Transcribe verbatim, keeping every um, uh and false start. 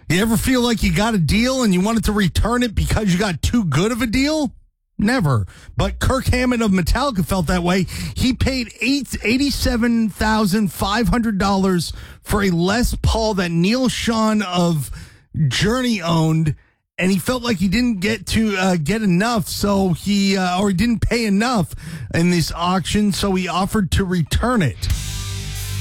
You ever feel like you got a deal and you wanted to return it because you got too good of a deal? Never. But Kirk Hammett of Metallica felt that way. He paid eighty-seven thousand five hundred dollars for a Les Paul that Neil Schon of Journey owned, and he felt like he didn't get to uh, get enough, so he uh, or he didn't pay enough in this auction, so he offered to return it.